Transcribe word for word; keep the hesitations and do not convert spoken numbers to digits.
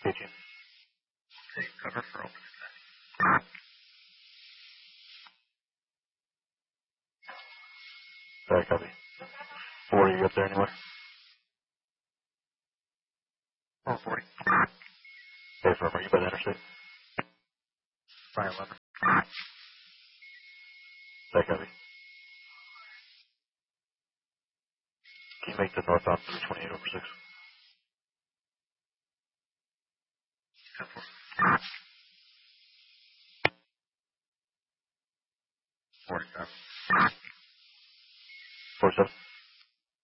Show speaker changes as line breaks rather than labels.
Kitchen.
Take cover for open.
Back copy. forty, you up there anywhere?
four forty.
Hey, firm, are you by the interstate?
five eleven.
Back copy. Can you make the northbound three twenty-eight over six?
ten four. forty-five.